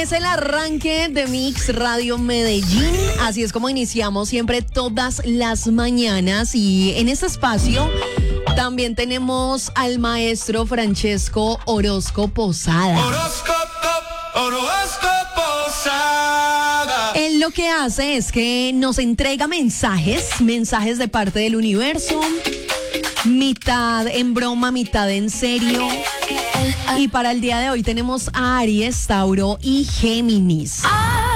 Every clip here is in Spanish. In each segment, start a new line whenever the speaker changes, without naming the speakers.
Es el arranque de Mix Radio Medellín. Así es como iniciamos siempre todas las mañanas. Y en este espacio también tenemos al maestro Francesco Orozco Posada. Él lo que hace es que nos entrega mensajes de parte del universo, mitad en broma, mitad en serio. Y para el día de hoy tenemos a Aries, Tauro y Géminis.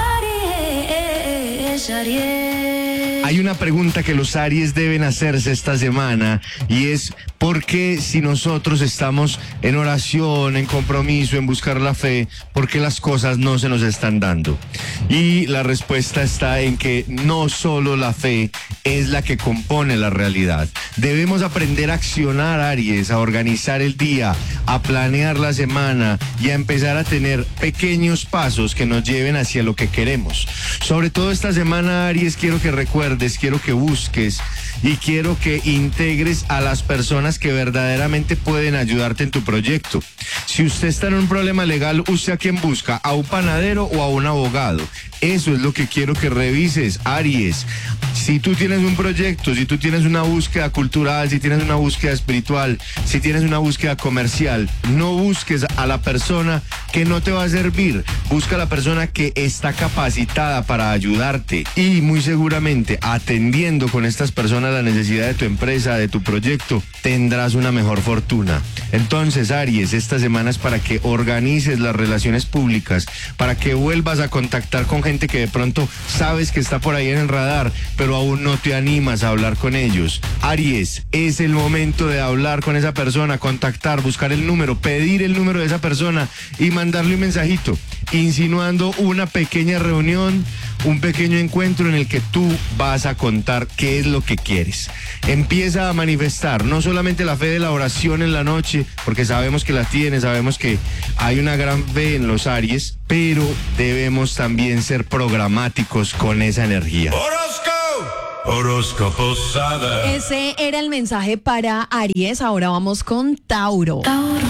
Hay una pregunta que los Aries deben hacerse esta semana y es: ¿por qué, si nosotros estamos en oración, en compromiso, en buscar la fe, por qué las cosas no se nos están dando? Y la respuesta está en que no solo la fe es la que compone la realidad. Debemos aprender a accionar, Aries, a organizar el día, a planear la semana y a empezar a tener pequeños pasos que nos lleven hacia lo que queremos. Sobre todo esta semana, Aries, quiero que recuerdes, quiero que busques y quiero que integres a las personas que verdaderamente pueden ayudarte en tu proyecto. Si usted está en un problema legal, ¿usted a quién busca? ¿A un panadero o a un abogado? Eso es lo que quiero que revises, Aries. Si tú tienes un proyecto, si tú tienes una búsqueda cultural, si tienes una búsqueda espiritual, si tienes una búsqueda comercial, no busques a la persona que no te va a servir. Busca a la persona que está capacitada para ayudarte. Y muy seguramente, atendiendo con estas personas la necesidad de tu empresa, de tu proyecto, tendrás una mejor fortuna. Entonces, Aries, esta semana es para que organices las relaciones públicas, para que vuelvas a contactar con gente que de pronto sabes que está por ahí en el radar, pero aún no te animas a hablar con ellos. Aries, es el momento de hablar con esa persona, contactar, buscar el número, pedir el número de esa persona y mandarle un mensajito, insinuando una pequeña reunión, un pequeño encuentro en el que tú vas a contar qué es lo que quieres. Empieza a manifestar no solamente la fe de la oración en la noche, porque sabemos que la tienes, sabemos que hay una gran fe en los Aries, pero debemos también ser programáticos con esa energía.
Orozco Posada.
Ese era el mensaje para Aries. Ahora vamos con Tauro.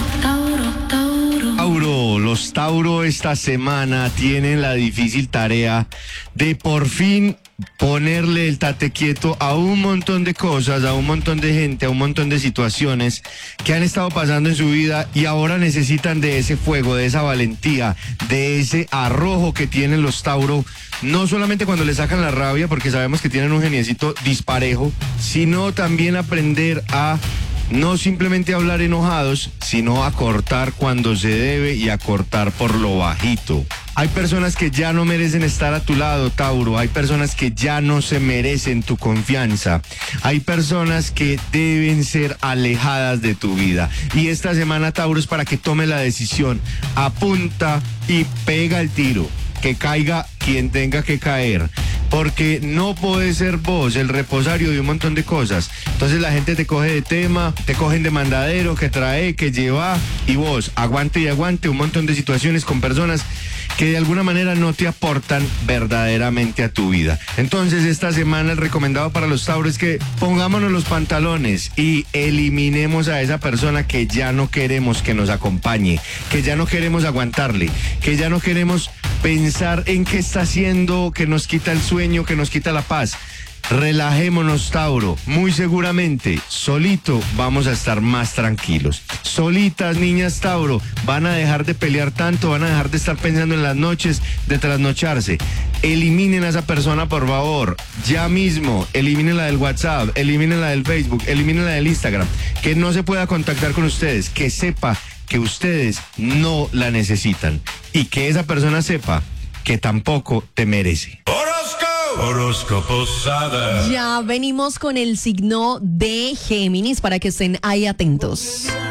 Tauro, los Tauro esta semana tienen la difícil tarea de por fin ponerle el tate quieto a un montón de cosas, a un montón de gente, a un montón de situaciones que han estado pasando en su vida y ahora necesitan de ese fuego, de esa valentía, de ese arrojo que tienen los Tauro, no solamente cuando le sacan la rabia, porque sabemos que tienen un geniecito disparejo, sino también aprender a no simplemente hablar enojados, sino a cortar cuando se debe y a cortar por lo bajito. Hay personas que ya no merecen estar a tu lado, Tauro. Hay personas que ya no se merecen tu confianza. Hay personas que deben ser alejadas de tu vida. Y esta semana, Tauro, es para que tome la decisión. Apunta y pega el tiro. Que caiga quien tenga que caer. Porque no podés ser vos el reposario de un montón de cosas. Entonces la gente te coge de tema, te cogen de mandadero, que trae, que lleva, y vos aguante y aguante un montón de situaciones con personas que de alguna manera no te aportan verdaderamente a tu vida. Entonces esta semana el recomendado para los Tauros es que pongámonos los pantalones y eliminemos a esa persona que ya no queremos que nos acompañe, que ya no queremos aguantarle, que ya no queremos pensar en qué está haciendo, que nos quita el sueño, que nos quita la paz. Relajémonos, Tauro. Muy seguramente, solito vamos a estar más tranquilos. Solitas, niñas Tauro, van a dejar de pelear tanto, van a dejar de estar pensando en las noches, de trasnocharse. Eliminen a esa persona, por favor. Ya mismo, elimínenla del WhatsApp, elimínenla del Facebook, elimínenla del Instagram. Que no se pueda contactar con ustedes, que sepa que ustedes no la necesitan y que esa persona sepa que tampoco te merece.
Orozco Posada.
Ya venimos con el signo de Géminis para que estén ahí atentos.